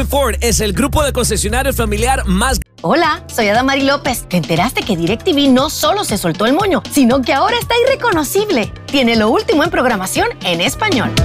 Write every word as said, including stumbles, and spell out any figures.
Ford es el grupo de concesionarios familiar más... Hola, soy Adamari López. ¿Te enteraste que DirecTV no solo se soltó el moño, sino que ahora está irreconocible? Tiene lo último en programación en español.